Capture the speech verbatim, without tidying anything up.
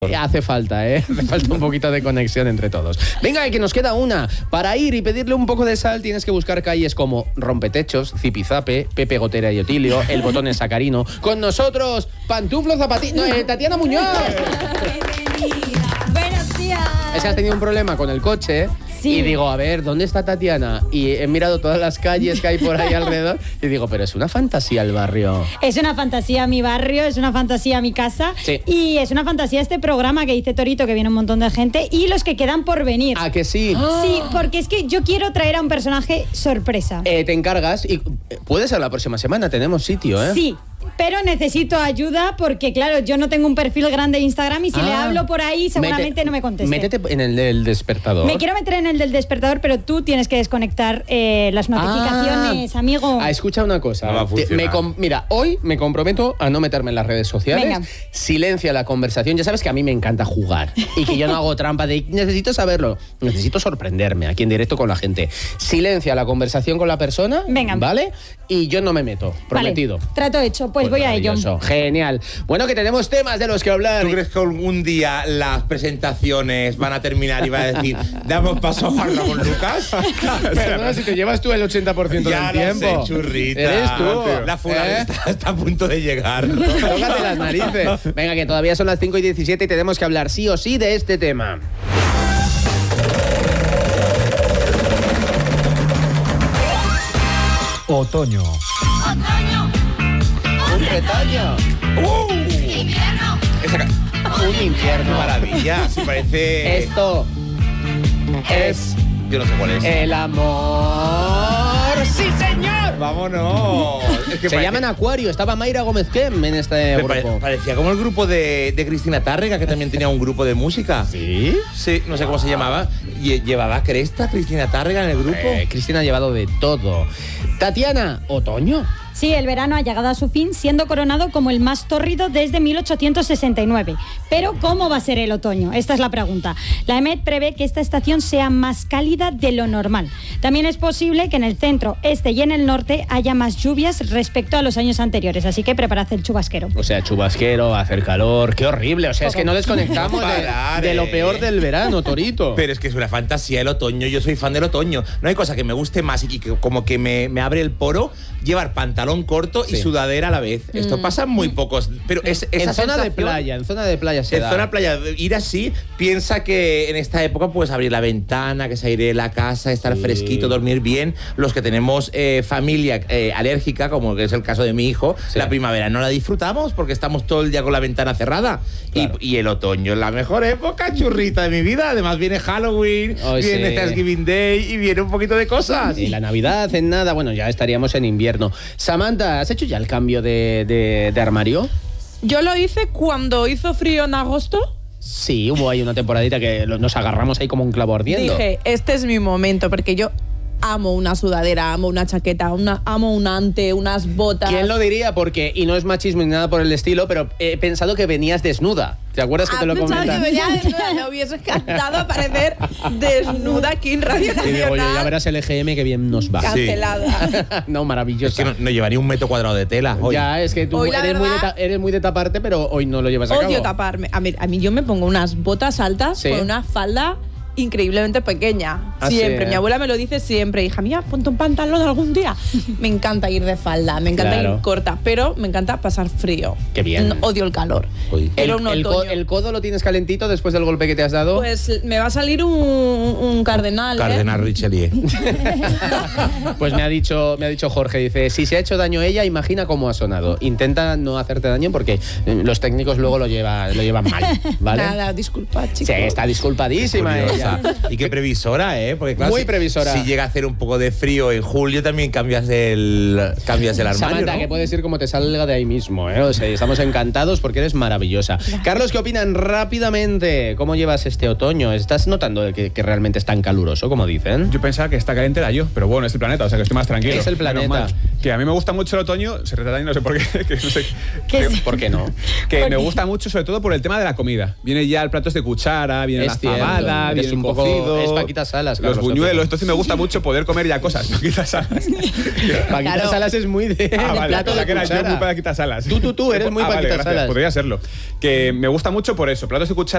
Hace falta, ¿eh? Hace falta un poquito de conexión entre todos. Venga, que nos queda una. Para ir y pedirle un poco de sal tienes que buscar calles como Rompetechos, Zipizape, Pepe Gotera y Otilio, El Botón es Sacarino. Con nosotros, Pantuflo Zapatito... No, eh, Tatiana Muñoz. Buenos días. Es que has tenido un problema con el coche. Sí. Y digo, a ver, ¿dónde está Tatiana? Y he mirado todas las calles que hay por ahí alrededor y digo, pero es una fantasía el barrio. Es una fantasía mi barrio, es una fantasía mi casa. Sí. Y es una fantasía este programa que dice Torito, que viene un montón de gente, y los que quedan por venir. ¿Ah, que sí? Sí, porque es que yo quiero traer a un personaje sorpresa. Eh, te encargas y puede ser la próxima semana, tenemos sitio, ¿eh? Sí. Pero necesito ayuda porque, claro, yo no tengo un perfil grande de Instagram y si ah, le hablo por ahí seguramente mete, no me conteste. Métete en el del despertador. Me quiero meter en el del despertador, pero tú tienes que desconectar eh, las notificaciones, ah, amigo. Ah, escucha una cosa. No va a funcionar. Me mira, hoy me comprometo a no meterme en las redes sociales. Venga. Silencia la conversación. Ya sabes que a mí me encanta jugar y que yo no hago trampa de necesito saberlo. Necesito sorprenderme aquí en directo con la gente. Silencia la conversación con la persona. Venga. ¿Vale? Y yo no me meto. Prometido. Vale, trato hecho. Pues, pues voy a ello. Genial. Bueno, que tenemos temas de los que hablar. ¿Tú crees que algún día las presentaciones van a terminar y va a decir, damos paso a Juan Ramón Lucas? Perdona, si te llevas tú el ochenta por ciento ya del tiempo. Sé, churrita. Eres tú. La fulana ¿Eh? está, está a punto de llegar. Tócate las narices. Venga, que todavía son las cinco y diecisiete y tenemos que hablar sí o sí de este tema. Otoño. Otoño. Un retaño. ¡Uh! Invierno. Esa ca- Un ¡Qué infierno. maravilla! Sí, parece... Esto es Yo no sé cuál es. el amor. ¡Sí, señor! ¡Vámonos! Es que Se parece- llaman Acuario. Estaba Mayra Gómez Kem en este me pare- grupo. parecía como el grupo de, de Cristina Tárrega, que también tenía un grupo de música. ¿Sí? Sí, no sé cómo se llamaba. Lle- ¿Llevaba cresta Cristina Tárrega en el grupo? Eh, Cristina ha llevado de todo. Tatiana, ¿otoño? Sí, el verano ha llegado a su fin, siendo coronado como el más tórrido desde mil ochocientos sesenta y nueve. Pero, ¿cómo va a ser el otoño? Esta es la pregunta. La E M E T prevé que esta estación sea más cálida de lo normal. También es posible que en el centro, este y en el norte haya más lluvias respecto a los años anteriores, así que preparad el chubasquero. O sea, chubasquero, hacer calor, qué horrible. O sea, es que no desconectamos No de, parar, de lo eh. peor del verano, Torito. Pero es que es una fantasía el otoño. Yo soy fan del otoño. No hay cosa que me guste más y que como que me, me abre el poro llevar pantalón corto y Sí. sudadera a la vez. Esto Mm. pasa muy pocos. Pero es esa en zona de sensación- playa, en zona de playa se En da. zona playa, ir así, piensa que en esta época puedes abrir la ventana, que se aire la casa, estar Sí. fresquito, dormir bien. Los que tenemos eh, familia eh, alérgica, como que es el caso de mi hijo, Sí. la primavera no la disfrutamos porque estamos todo el día con la ventana cerrada. Claro. Y, y el otoño es la mejor época, churrita de mi vida. Además viene Halloween, Ay, viene sí. Thanksgiving Day y viene un poquito de cosas. Y la Navidad en nada, bueno, ya estaríamos en invierno. Samantha, ¿has hecho ya el cambio de, de, de armario? Yo lo hice cuando hizo frío en agosto. Sí, hubo ahí una temporadita que lo- nos agarramos ahí como un clavo ardiendo. Dije, este es mi momento, porque yo amo una sudadera, amo una chaqueta, una, amo un ante, unas botas. ¿Quién lo diría? Porque, y no es machismo ni nada por el estilo, pero he pensado que venías desnuda. ¿Te acuerdas que Ah, te lo pensaba comenté? que venía desnuda, me hubiese encantado aparecer desnuda aquí en Radio Y digo, oye, ya Nacional. verás el E G M que bien nos va. Sí. Cancelada. No, Es maravilloso. que no, no llevaría un metro cuadrado de tela. Hoy. Ya, es que tú Hoy, la eres muy, de verdad- ta- eres muy de taparte, pero hoy no lo llevas a cabo. Odio taparme. A mí, a mí yo me pongo unas botas altas Sí. con una falda increíblemente pequeña. Ah, siempre. sí. Mi abuela me lo dice siempre. Hija mía, ponte un pantalón algún día. Me encanta ir de falda, me encanta Claro. ir corta, pero me encanta pasar frío. Qué bien. No- odio el calor. Uy. El, Pero un el co- otoño. el codo lo tienes calentito después del golpe que te has dado. Pues me va a salir un, un cardenal. ¿eh? Cardenal Richelieu. Pues me ha dicho, me ha dicho Jorge, dice, si se ha hecho daño ella, imagina cómo ha sonado. Intenta no hacerte daño porque eh, los técnicos luego lo, lleva, lo llevan mal, ¿vale? Nada, disculpa, chicos. Sí, está disculpadísima ella. Curiosa. Y qué previsora, ¿eh? Porque claro, Muy si- previsora. Si llega a hacer un poco de frío en julio, también cambias el, cambias el armario, Samantha, ¿no? que puedes ir como te salga de ahí mismo, ¿eh? O sea, estamos encantados porque eres maravillosa. Carlos, ¿qué opinan rápidamente? ¿Cómo llevas este otoño? ¿Estás notando que, que realmente es tan caluroso, como dicen? Yo pensaba que está caliente era yo, pero bueno, es el planeta, o sea que estoy más tranquilo. Es el planeta. Menos mal. Que a mí me gusta mucho el otoño, se retrata y no sé por qué, que no sé. ¿Qué que- es? ¿Por qué no? Que ¿Por me qué? gusta mucho sobre todo por el tema de la comida. Viene ya el plato de cuchara, viene Es la cierto, fabada, eres viene un el poco- cocido, es Paquita Salas, los Carlos, buñuelos. ¿no? Entonces me gusta mucho poder comer ya cosas, Paquita Salas. Paquita Claro. Salas es muy de, Ah, de vale, plato o sea de que era yo cuchara. muy Paquita Salas. Tú, tú, tú, eres muy Ah, vale, Paquita gracias, Salas. podría serlo. Que me gusta mucho por eso, platos de cuchara.